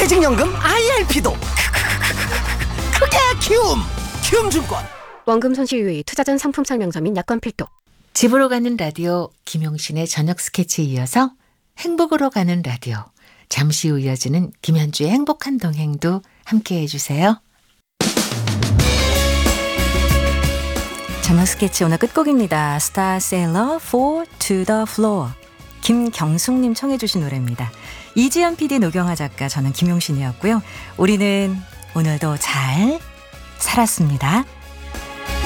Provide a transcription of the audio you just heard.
퇴직연금 IRP도 크게 키움증권. 원금 손실 유의, 투자전 상품 설명서 및 약관 필독. 집으로 가는 라디오 김용신의 저녁 스케치에 이어서 행복으로 가는 라디오, 잠시 후 이어지는 김현주의 행복한 동행도 함께해 주세요. 저녁 스케치 오늘 끝곡입니다. 스타세일러 Fall to the Floor. 김경숙님 청해 주신 노래입니다. 이지연 PD, 노경아 작가, 저는 김용신이었고요. 우리는 오늘도 잘 살았습니다.